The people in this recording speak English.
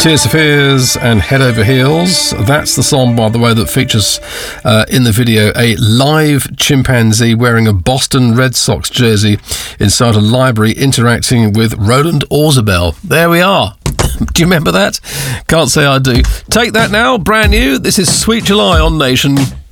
Tears for Fears and Head Over Heels. That's the song, by the way, that features in the video a live chimpanzee wearing a Boston Red Sox jersey inside a library interacting with Roland Orzabal. There we are. Do you remember that? Can't say I do. Take that now, brand new. This is Sweet July on Nation.